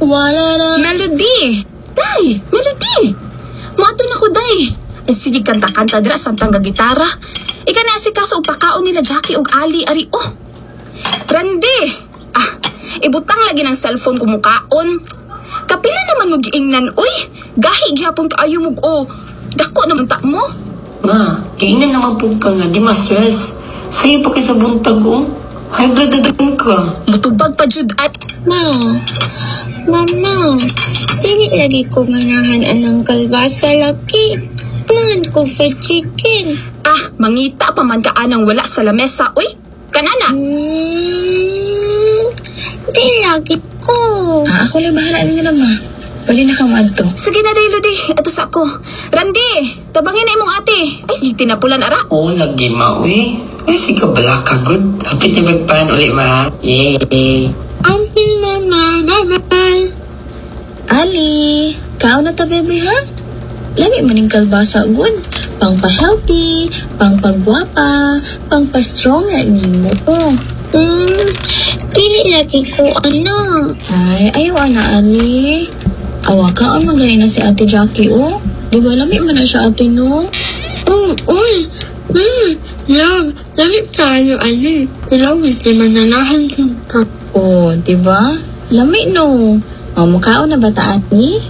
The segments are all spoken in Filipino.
Melody! Day! Melody! Mato na ko, Day. Ay, sige, kanta-kanta dira samtang gitara. Ika na si kaso upakaon nila Jackie og Ali ari. Oh! Randy! Ibutang lagi ng cellphone kumukaon. Kapila naman mo giingnan, uy! Gahi gyapon kaayo mo, oh! Dako naman ta mo. Ma, kaingnan naman po ka nga, di ma-stress. Sa'yo pa kayo sa buntag, oh. High blood na ka. Mutubag pa jud at... Mama, dili lagi ko ganahan anang kalbasa laki. Ganahan ko fried chicken. Mangita pa man ka anang wala sa lamesa, uy! Kanana! Di lagi ko. Ako lang bahala ninyo na, ma. Bali na kang adto. Sige na, Day, Lodi. Ito sa ako. Randy! Tabangin na imong ate. Ay, sige, tinapulan, ara. Oo, lagi, ma, uy. Ay, sige, bala ka, good. Hapit niya magpan ulit, ma. Yay! Ampin, mama. Bye-bye. Ali, kao na ta, bebe, ha? Lagi maning kalbasa, good. Pang pa-healthy, pang pagwapa, pang pa-strong na nimo po. Dili lagi ko, Ay, ayaw na, Ali. Awa ka, magaling na si Ate Jackie, oh. Di ba, lami man na siya, ate, no? Lami tayo, Lami, di mananahan ka. Oh, di ba? Lami, no. Mukhaon na ba ta, ate?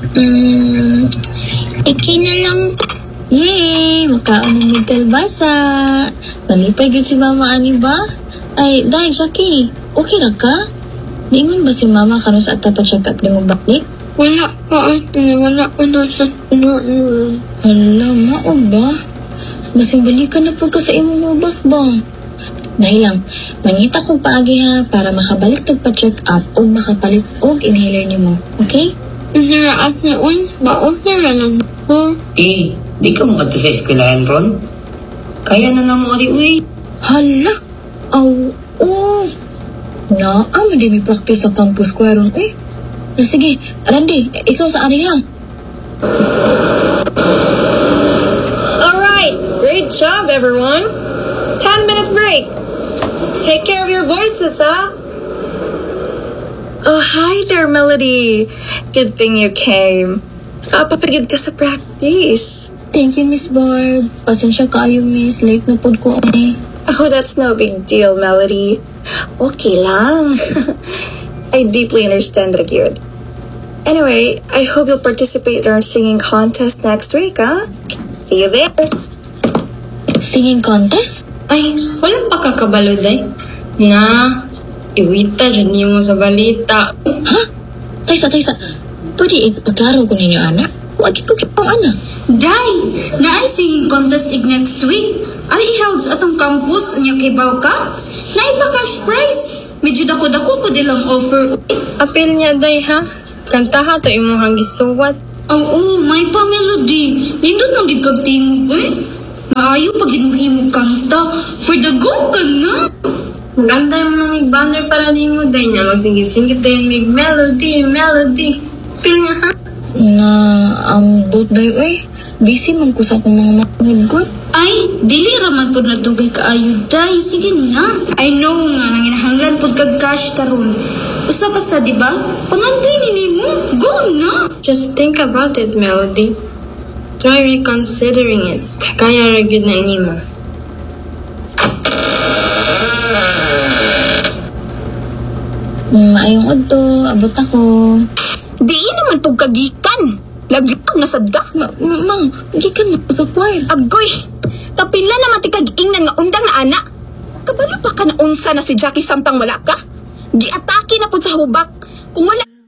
Iki na lang. Yay! Mukhaon ng may kalbasa. Malipay yun si Mama, ani ba? Ay, dahil, Jackie, okay ra ka? Niingon ba si Mama karon sa ata pa-check up ni mo balik? Wala pa, wala pa na sa Hala, mao ba? Basing balikan na po ka sa imong ubak ba? Dahil lang, mangita kong paagi ha para makabalik tagpa-check up o makapalit og inhaler ni mo. Okay? Hindi na at noon, baon na lang ako. Di ka mo sa eskwelahan, Ron? Kaya na mo, ali, uy. Hala! Oh! Di may practice sa campus ko ron. Sige, Randy, ikaw sa area. Alright, great job everyone. 10-minute break. Take care of your voices, huh? Oh, hi there, Melody. Good thing you came. Kapapagid ka sa practice. Thank you, Miss Barb. Pasensya kaayo, Miss. Late na pod ko, Oh, that's no big deal, Melody. Okay lang. I deeply understand that, yun. Anyway, I hope you'll participate in our singing contest next week, huh? See you there. Singing contest? Ay, wala pa kakabalo, day. Iwita dyan niyo mo sa balita. Ha? Taysa. Pwede ipagklaro ko ninyo, anak? Huwag ko kipang anak. Day! Naay singing contest next week. Ari i-held sa atong campus niyo kay Bauka? Naay pa cash prize. Medyo dako-dako po dilang offer. Apil niya, day, ha? Kantaha to imuhang gisuwat. Oo, may pa Melody. Nindot nang gigagtingog, Maayo pag hinuhimog kanta. For the go ka na. Maganda mo na may banner para ni mo, day niya. Magsingit-singit day may melody. Apil niya, ha? Ang boat day, busy man ko sa akong mga mahudgot. Ay, dili raman po nadugay kaayo, Day. Sige na. I know nga, nanginahanglan po kag cash karon. Usa pa sa, di ba? Pangandoy nini mo. Go na. Just think about it, Melody. Try reconsidering it. Kaya ra-gyud na nimo. Maayong udto, abot ako. Di naman po kagikan. Lagi pag nasadga. Mang, gikan mo sa choir. Agoy, tapila naman ti kag-ingnan nga undang na ana. Kabalo pa ka na unsa na si Jackie samtang wala ka? Giatake na po sa hubak. Kung wala